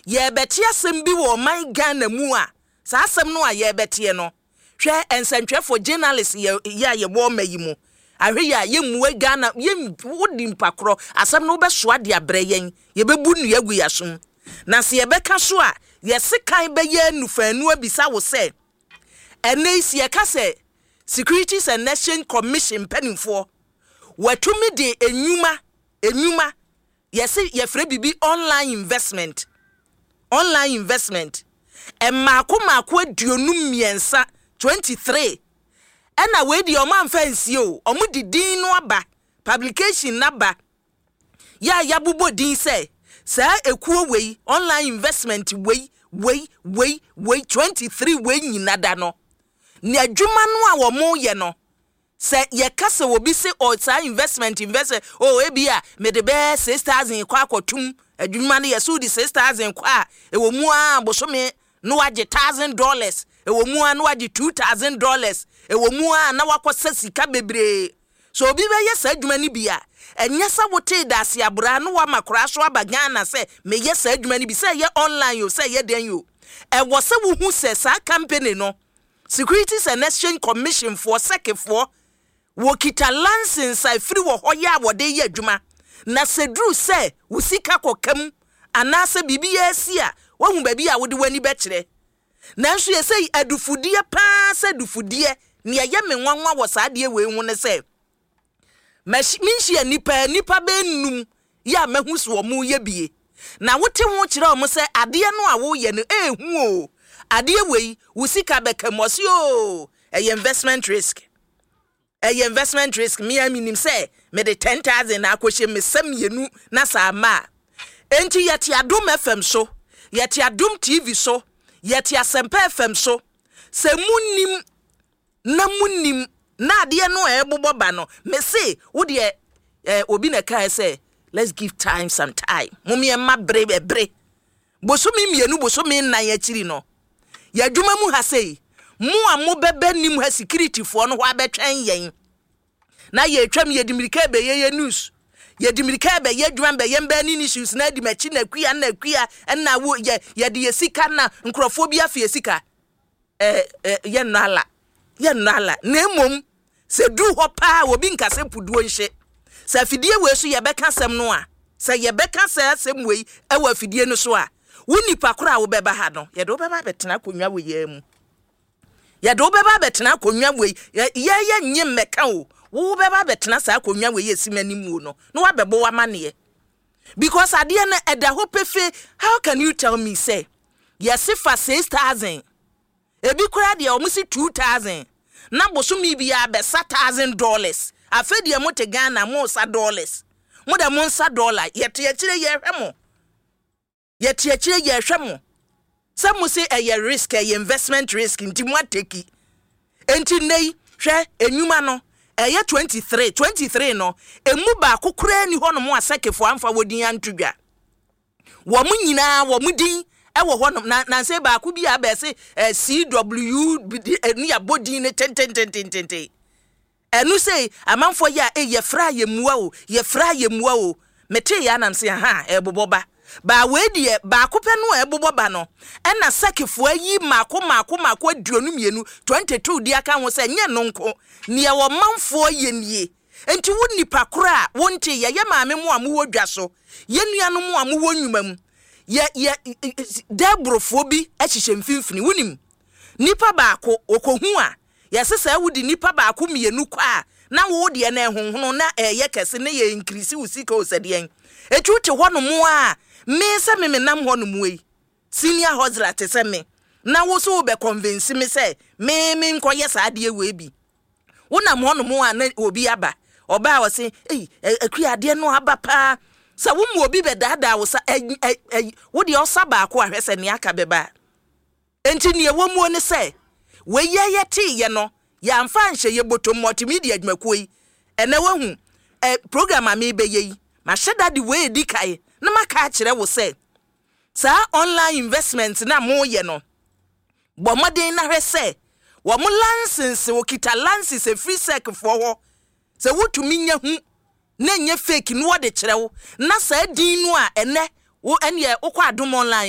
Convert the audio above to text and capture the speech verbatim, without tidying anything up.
ye beti asem bi wo man Ghana mu a sa asem no a ye beti no hwe ensentwefo journalist ye ya ye wo mayi mu ahwe ya ye muwe Ghana ye wodi mpakro asem no be so ade abre yen ye bebu nu agu yasum na se ye beka so a ye sekan be ye nufanu abisa wo se ene isi ye ka se Securities and Exchange Commission penifo watumi de enyuma enyuma yesi yefre bibi online investment online investment e mako mako aduonu miensa twenty-three ena we di o man fancy o omu di din no aba publication naba ya ya bubo din say sa ekuo wei online investment wei wei wei wei twenty-three wei nyinada no ni adwuma no a wo mo ye no se ye kase obi se o sa investment invest o ebia me de be six thousand kwa akotum adwuma no ye so di six thousand kwa e wo mu a bosome no wage one thousand dollars e wo mu a no wage two thousand dollars e wo mu a na wakosa sika bebre so obi be ye sa adwuma ni bia enya sa wote da se abura no wa makora so abagana se me ye sa adwuma ni bi se ye online yo se ye den yo e wo se wo hu se sa company no Securities and Exchange Commission for seke for wokita license ai free wo hoya wode ye adwuma na sedru se wusika kokam anase bibia sia wahu ba bia wode wani bekire nanso ye sei adufudie pa se dufudie ne ye menwanwa wo saade we hu ne se minhia nipa nipa benum ya mahu so mu ye bie na wote ho kire o mo se ade no a wo ye no ehu o ade we wusika bekamosi o e investment risk e investment risk me aminim say me de ten thousand na akohye me sam yenu na sa ma enti yete adom F M so yete adom T V so yete asempa F M so se munim na munim na ade no e boboba no me say wo de eh obi na kai say let's give time some time mummy ma bre bre bosumi mienu bosumi nan akiri no ya dwuma mu ha sei mu a mo bebe nim ha security fo no ho abetwen yen na ye twam ye dimirika be ye news ye dimirika be ye dwuma be ye mba ni issues na di machi na kuya na kuya na wo ye ye de ye sika na nkrofo bi afi sika eh ye nala ye nala na mom se du ho pa obi nkase puduo nhye se afidie we so ye beka sem no a se ye beka se asem we e wa afidie no so a woni pakora wo beba ha no ye do beba betena konwa we ye mu ye do beba betena konwa we ye ye nye meka o wo beba betena sa konwa we ye simani mu no no wa bebo wa mane because ade na eda ho pefe. How can you tell me say yes for six thousand ebi kura de o musi two thousand na bosomi bia be one thousand dollars afedi mo te Ghana mo sa dollars mo da mo sa dollar ye te ye kire ye hwemo ye te kire ye hwemo some mu say e risk e investment risk nti mo ateki enti nei hwe enwuma no e ye twenty-three twenty-three no emu ba kokora ni ho no mo asekefo amfa wodin antudwa wo mu nyina wo mu din e wo ho no na say ba ku bia ba say C W ni abodin ne ten ten ten ten ten enu say amanfo ya e ye fra ye muwa o ye fra ye muwa o mete ya nam say ha e boboba ba we die ba ko pe no e boboba no e na sakefo ayi mako mako mako aduonu mienu twenty-two dia ka ho say nye no nko ne wo manfo ye nie enti wo nipa kora wonte ye ye maame mu amu wodwa so ye nuanu mu amu wonwuma mu ye ye debrofo bi ahihye mfimfini wonim nipa ba ko okohu a yesesa wudi nipa ba ko mienu kwa na wo de na ehonhono na eye kese ne ye increase usika oseden etuti hono mu a me se me menam hono mu yi senior hustler te se me na wo so be convince me say me me nkoye sa ade we bi wonam hono mu a na obi aba oba wo se eh akua ade no aba pa sa wo mu obi be dada wo sa wo de osa ba ko ahwese ne aka beba enti ne wo mu ne say we ye ye ti ye no ya mfa nhye ye botom multimedia adwumakoi ene wahu eh program ame be ye ma sheda di we di kai na maka kire wo say sa online investment na mo ye no bo modern na hwese wo mo license wo kita license e free sec for ho se wotumi nya hu na nya fake no wo de kire wo na sa din no a ene wo ene wo kwa adom online